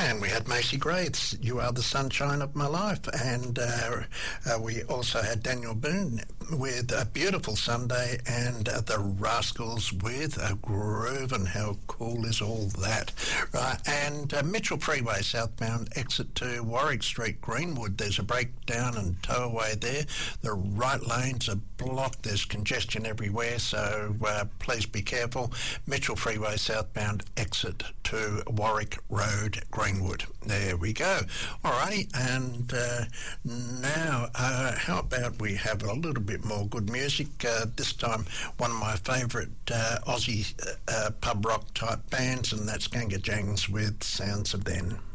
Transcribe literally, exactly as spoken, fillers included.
And we had Macy Grace, You Are the Sunshine of My Life. And uh, uh, we also had Daniel Boone with A Beautiful Sunday, and uh, the Rascals with A Groove. And how cool is all that? Right. And uh, Mitchell Freeway southbound exit to Warwick Street, Greenwood. There's a breakdown and tow away there. The right lanes are blocked. There's congestion everywhere, so uh, please be careful. Mitchell Freeway southbound exit to Warwick Road, Greenwood. There we go. Alrighty, and uh, now uh, how about we have a little bit more good music? Uh, this time one of my favourite uh, Aussie uh, pub rock type bands, and that's Ganga Jangs with Sounds of Then.